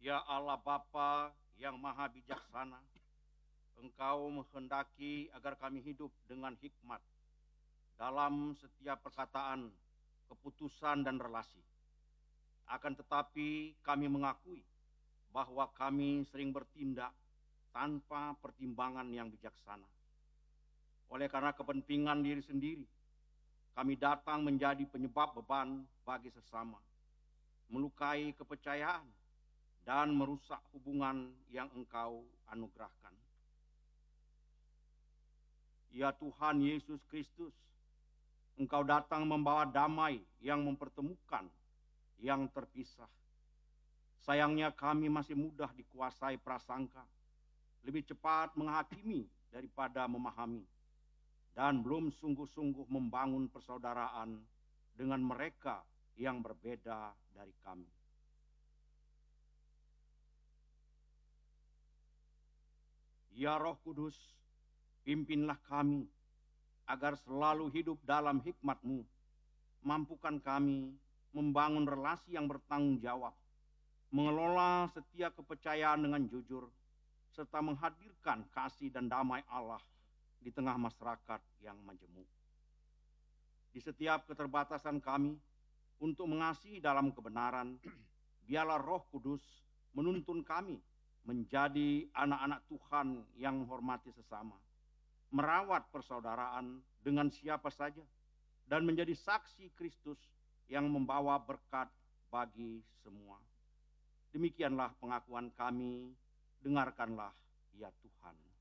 Ya Allah Bapa yang maha bijaksana, Engkau menghendaki agar kami hidup dengan hikmat dalam setiap perkataan, keputusan, dan relasi. Akan tetapi kami mengakui bahwa kami sering bertindak tanpa pertimbangan yang bijaksana. Oleh karena kepentingan diri sendiri, kami datang menjadi penyebab beban bagi sesama, melukai kepercayaan, dan merusak hubungan yang Engkau anugerahkan. Ya Tuhan Yesus Kristus, Engkau datang membawa damai yang mempertemukan yang terpisah. Sayangnya kami masih mudah dikuasai prasangka, lebih cepat menghakimi daripada memahami, dan belum sungguh-sungguh membangun persaudaraan dengan mereka yang berbeda dari kami. Ya Roh Kudus, pimpinlah kami agar selalu hidup dalam hikmat-Mu. Mampukan kami membangun relasi yang bertanggung jawab, mengelola setiap kepercayaan dengan jujur, serta menghadirkan kasih dan damai Allah di tengah masyarakat yang majemuk. Di setiap keterbatasan kami untuk mengasihi dalam kebenaran, biarlah Roh Kudus menuntun kami menjadi anak-anak Tuhan yang menghormati sesama, merawat persaudaraan dengan siapa saja, dan menjadi saksi Kristus yang membawa berkat bagi semua. Demikianlah pengakuan kami, dengarkanlah ya Tuhan.